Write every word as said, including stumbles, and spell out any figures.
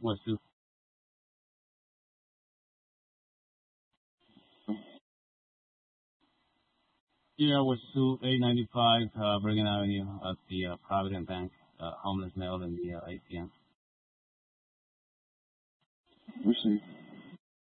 West two. Yeah, West two, eight ninety-five, uh, Bergen Avenue at the uh, Provident Bank, uh, homeless male in the uh, A T M. Receive.